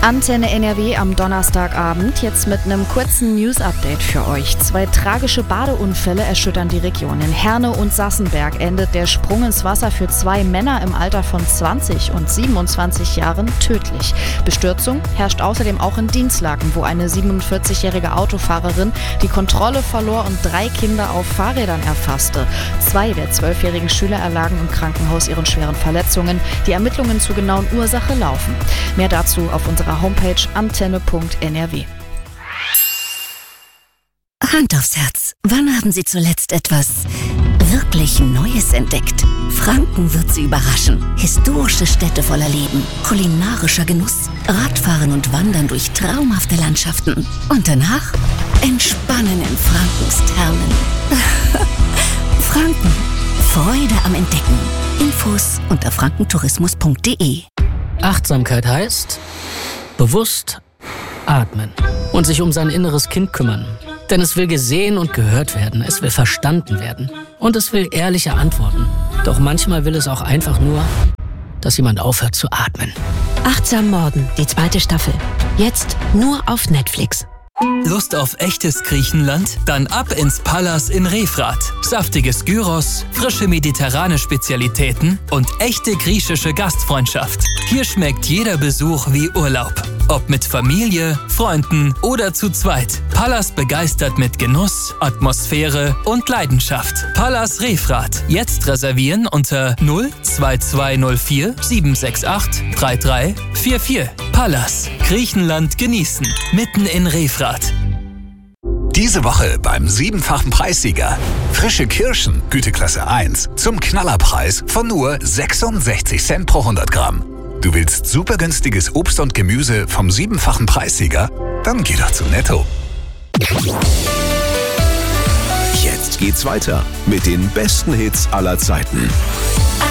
Antenne NRW am Donnerstagabend, jetzt mit einem kurzen News-Update für euch. 2 tragische Badeunfälle erschüttern die Region. In Herne und Sassenberg endet der Sprung ins Wasser für 2 Männer im Alter von 20 und 27 Jahren tödlich. Bestürzung herrscht außerdem auch in Dinslaken, wo eine 47-jährige Autofahrerin die Kontrolle verlor und 3 Kinder auf Fahrrädern erfasste. 2 der 12-jährigen Schüler erlagen im Krankenhaus ihren schweren Verletzungen. Die Ermittlungen zur genauen Ursache laufen. Mehr dazu auf unserer Homepage antenne.nrw. Hand aufs Herz. Wann haben Sie zuletzt etwas wirklich Neues entdeckt? Franken wird Sie überraschen. Historische Städte voller Leben, kulinarischer Genuss, Radfahren und Wandern durch traumhafte Landschaften. Und danach entspannen in Frankens Thermen. Franken. Freude am Entdecken. Infos unter frankentourismus.de. Achtsamkeit heißt bewusst atmen und sich um sein inneres Kind kümmern. Denn es will gesehen und gehört werden, es will verstanden werden und es will ehrliche Antworten. Doch manchmal will es auch einfach nur, dass jemand aufhört zu atmen. Achtsam Morden, die 2. Staffel. Jetzt nur auf Netflix. Lust auf echtes Griechenland? Dann ab ins Pallas in Refrath. Saftiges Gyros, frische mediterrane Spezialitäten und echte griechische Gastfreundschaft. Hier schmeckt jeder Besuch wie Urlaub. Ob mit Familie, Freunden oder zu zweit. Pallas begeistert mit Genuss, Atmosphäre und Leidenschaft. Pallas Refrath. Jetzt reservieren unter 02204 768 3344. Pallas. Griechenland genießen. Mitten in Refrath. Diese Woche beim 7-fachen Preissieger. Frische Kirschen, Güteklasse 1, zum Knallerpreis von nur 66 Cent pro 100 Gramm. Du willst super günstiges Obst und Gemüse vom 7-fachen Preissieger? Dann geh doch zu Netto. Jetzt geht's weiter mit den besten Hits aller Zeiten.